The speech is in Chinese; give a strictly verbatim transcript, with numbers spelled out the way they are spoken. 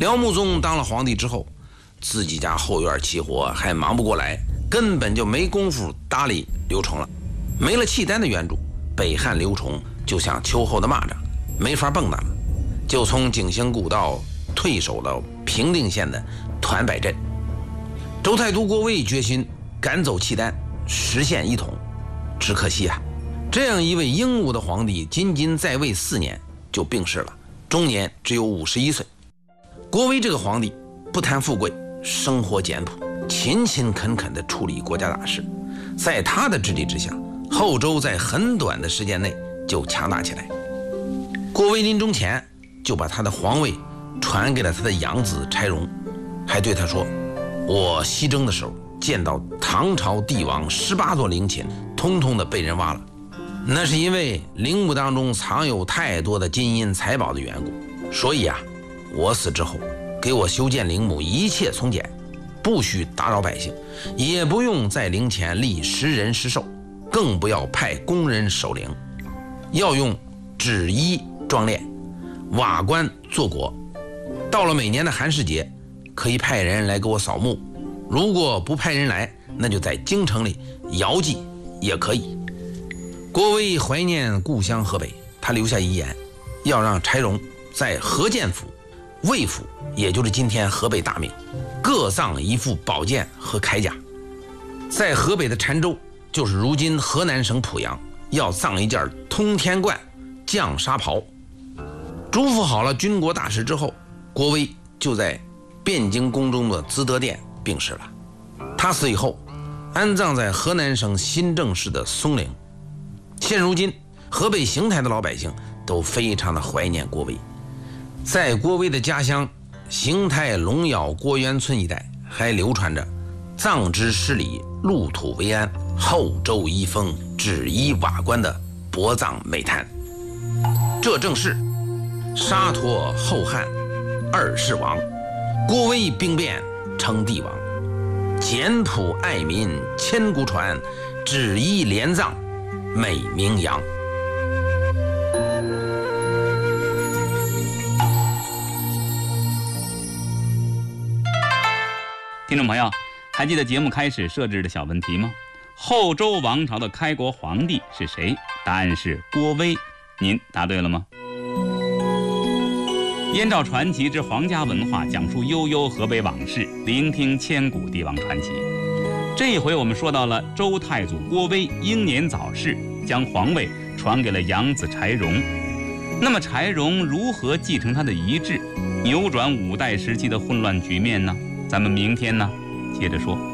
辽穆宗当了皇帝之后，自己家后院起火还忙不过来，根本就没工夫搭理刘崇了。没了契丹的援助，北汉刘崇就像秋后的蚂蚱，没法蹦跶了，就从景兴古道退守了平定县的团柏镇。周太都郭威决心赶走契丹，实现一统。只可惜啊，这样一位英武的皇帝仅仅在位四年就病逝了，终年只有五十一岁。郭威这个皇帝不贪富贵，生活简朴，勤勤恳恳地处理国家大事。在他的治理之下，后周在很短的时间内就强大起来。郭威临终前就把他的皇位传给了他的养子柴荣，还对他说：我西征的时候见到唐朝帝王十八座陵寝通通的被人挖了，那是因为陵墓当中藏有太多的金银财宝的缘故，所以啊，我死之后给我修建陵墓一切从简，不许打扰百姓，也不用在陵前立石人石兽，更不要派工人守陵，要用纸衣装殓，瓦官做椁。到了每年的寒食节，可以派人来给我扫墓，如果不派人来，那就在京城里遥祭也可以。郭威怀念故乡河北，他留下遗言，要让柴荣在河建府、魏府，也就是今天河北大名，各葬一副宝剑和铠甲。在河北的澶州，就是如今河南省濮阳，要葬一件通天冠绛纱袍。嘱咐好了军国大事之后，郭威就在汴京宫中的资德殿病逝了。他死以后，安葬在河南省新郑市的松陵。现如今，河北邢台的老百姓都非常的怀念郭威。在郭威的家乡邢台龙窑郭园村一带，还流传着葬之失礼，入土为安，后周遗风，纸衣瓦官的薄葬美谈。这正是沙陀后汉二世王，郭威兵变称帝王，简朴爱民千古传，纸衣连葬美名扬。 听众朋友，还记得节目开始设置的小问题吗？后周王朝的开国皇帝是谁？答案是郭威。您答对了吗？燕赵传奇之皇家文化，讲述悠悠河北往事，聆听千古帝王传奇。这一回我们说到了周太祖郭威英年早逝，将皇位传给了养子柴荣。那么柴荣如何继承他的遗志，扭转五代时期的混乱局面呢？咱们明天呢接着说。